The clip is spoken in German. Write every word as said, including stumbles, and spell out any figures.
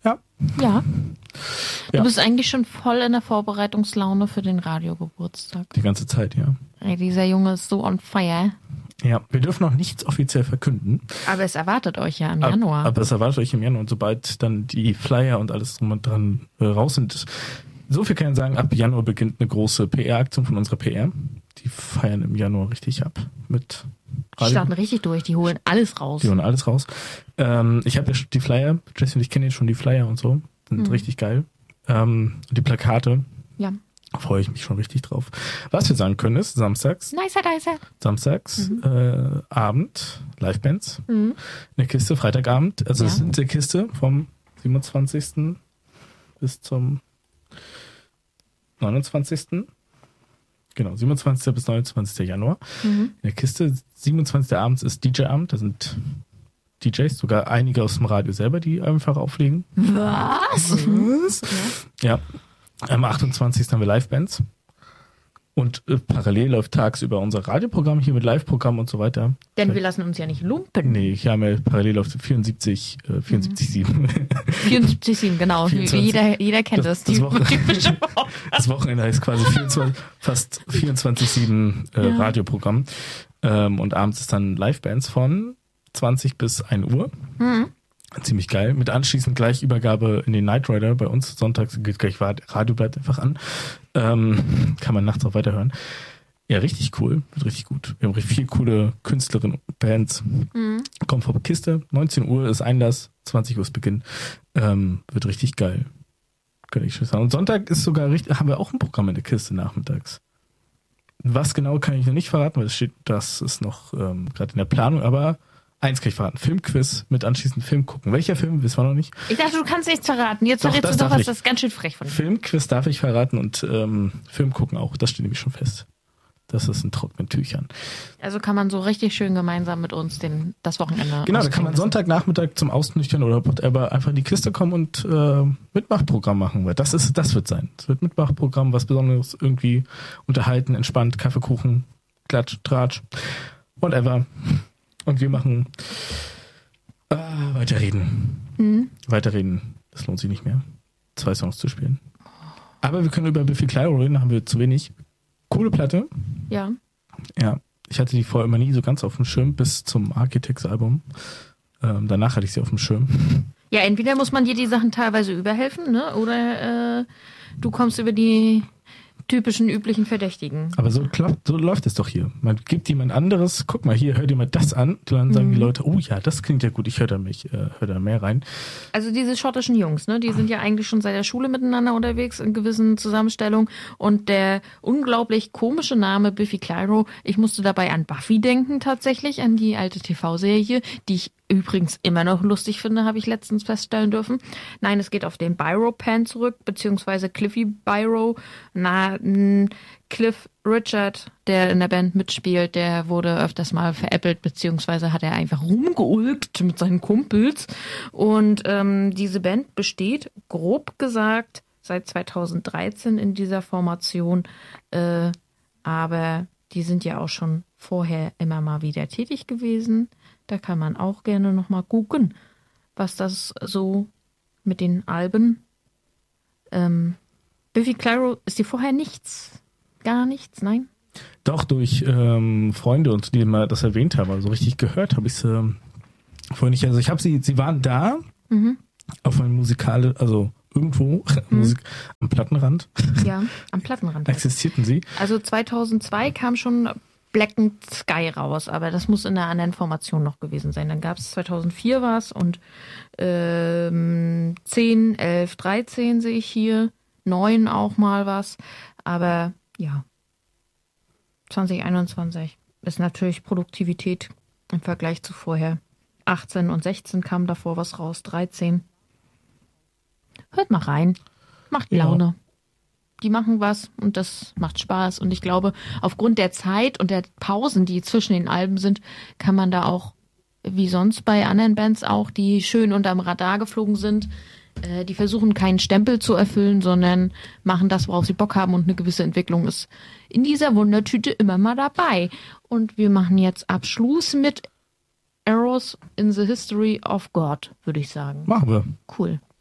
Ja. Ja. Du Ja. bist eigentlich schon voll in der Vorbereitungslaune für den Radiogeburtstag. Die ganze Zeit, ja. Ey, dieser Junge ist so on fire. Ja, wir dürfen noch nichts offiziell verkünden. Aber es erwartet euch ja im Ab, Januar. aber es erwartet euch im Januar. Und sobald dann die Flyer und alles drum und dran äh, raus sind, so viel kann ich sagen, ab Januar beginnt eine große P R-Aktion von unserer P R. Die feiern im Januar richtig ab mit Die starten richtig durch, die holen alles raus. Die holen alles raus. Ähm, ich habe ja schon die Flyer, Jessie und ich kennen jetzt schon die Flyer und so. Sind Mhm. richtig geil. Ähm, die Plakate, Ja. freue ich mich schon richtig drauf. Was wir sagen können ist, samstags, Nicer, nicer. samstags, Mhm. äh, Abend, Livebands, Mhm. in der Kiste, Freitagabend, also Ja. es sind der Kiste vom siebenundzwanzigsten bis zum neunundzwanzigsten Genau, siebenundzwanzigsten bis neunundzwanzigsten Januar. Mhm. In der Kiste, siebenundzwanzigsten abends ist D J-Abend, da sind D Js, sogar einige aus dem Radio selber, die einfach auflegen. Was? Was? Ja. Am achtundzwanzigsten haben wir Livebands. Und äh, parallel läuft tagsüber unser Radioprogramm hier mit Live-Programm und so weiter. Denn wir lassen uns ja nicht lumpen. Nee, ich habe ja parallel läuft vierundsiebzig, äh, vierundsiebzig sieben. vierundsiebzig Komma sieben, genau. vierundzwanzig. Jeder, jeder kennt Das- das. das Die Woche- typische Das Wochenende heißt quasi vierundzwanzig, fast vierundzwanzig sieben äh, Ja. Radioprogramm. Ähm, und abends ist dann Livebands von zwanzig bis ein Uhr. Mhm. Ziemlich geil. Mit anschließend gleich Übergabe in den Night Rider. Bei uns sonntags geht gleich Radio bleibt einfach an. Ähm, kann man nachts auch weiterhören. Ja, richtig cool. Wird richtig gut. Wir haben richtig viele coole Künstlerinnen und Bands. Mhm. Kommt vor Kiste. neunzehn Uhr ist Einlass. zwanzig Uhr ist Beginn. Ähm, wird richtig geil. Kann ich schon sagen. Und Sonntag ist sogar richtig, haben wir auch ein Programm in der Kiste nachmittags. Was genau kann ich noch nicht verraten, weil es steht, das ist noch ähm, gerade in der Planung, aber eins kann ich verraten. Filmquiz mit anschließend Film gucken. Welcher Film, wissen wir noch nicht. Ich dachte, du kannst nichts verraten. Jetzt Doch, verrätst das du doch darf was, ich. das ist ganz schön frech von dir. Filmquiz darf ich verraten und ähm, Film gucken auch. Das steht nämlich schon fest. Das ist in trockenen Tüchern. Also kann man so richtig schön gemeinsam mit uns den, das Wochenende Genau, da kann man ausklingen Sonntagnachmittag zum Ausnüchtern oder whatever einfach in die Kiste kommen und äh, Mitmachprogramm machen. Weil das ist, das wird sein. Es wird Mitmachprogramm, was Besonderes, irgendwie unterhalten, entspannt, Kaffee, Kuchen, Klatsch, Tratsch, whatever. Und wir machen äh, weiterreden. Mhm. Weiterreden, das lohnt sich nicht mehr. Zwei Songs zu spielen. Aber wir können über Biffy Clyro reden, haben wir zu wenig. Coole Platte. Ja. Ja, ich hatte die vorher immer nie so ganz auf dem Schirm, bis zum Architects-Album. Ähm, danach hatte ich sie auf dem Schirm. Ja, entweder muss man dir die Sachen teilweise überhelfen, ne? Oder äh, du kommst über die typischen, üblichen Verdächtigen. Aber so klappt, so läuft es doch hier. Man gibt jemand anderes, guck mal hier, hör dir mal das an. Dann sagen die Leute, oh ja, das klingt ja gut, ich höre da mich, äh, hör da mehr rein. Also diese schottischen Jungs, ne, die sind ja eigentlich schon seit der Schule miteinander unterwegs in gewissen Zusammenstellungen. Und der unglaublich komische Name Biffy Clyro, ich musste dabei an Buffy denken tatsächlich, an die alte T V-Serie, die ich übrigens immer noch lustig finde, habe ich letztens feststellen dürfen. Nein, es geht auf den Biro-Pan zurück, beziehungsweise Cliffy Biro. Na, mh, Cliff Richard, der in der Band mitspielt, der wurde öfters mal veräppelt, beziehungsweise hat er einfach rumgeulgt mit seinen Kumpels. Und ähm, diese Band besteht, grob gesagt, seit zweitausenddreizehn in dieser Formation. Äh, aber die sind ja auch schon vorher immer mal wieder tätig gewesen. Da kann man auch gerne nochmal gucken, was das so mit den Alben. Ähm, Biffy Clyro, ist die vorher nichts? Gar nichts, nein? Doch durch ähm, Freunde und die mal das erwähnt haben, also richtig gehört habe ich es ähm, vorhin nicht. Also ich habe sie, sie waren da Mhm. auf einem Musikale, also irgendwo Musik, am Plattenrand Ja, am Plattenrand. existierten sie. Also zweitausendzwei kam schon Black and Sky raus, aber das muss in einer anderen Formation noch gewesen sein. Dann gab es zweitausendvier was und ähm, zehn, elf, dreizehn sehe ich hier, neun auch mal was, aber ja, zwanzig einundzwanzig ist natürlich Produktivität im Vergleich zu vorher. achtzehn und sechzehn kam davor was raus, dreizehn. Hört mal rein, macht Ja. Laune. Die machen was und das macht Spaß. Und ich glaube, aufgrund der Zeit und der Pausen, die zwischen den Alben sind, kann man da auch, wie sonst bei anderen Bands auch, die schön unterm Radar geflogen sind, äh, die versuchen keinen Stempel zu erfüllen, sondern machen das, worauf sie Bock haben, und eine gewisse Entwicklung ist in dieser Wundertüte immer mal dabei. Und wir machen jetzt Abschluss mit Arrows in the History of God, würde ich sagen. Machen wir. Cool.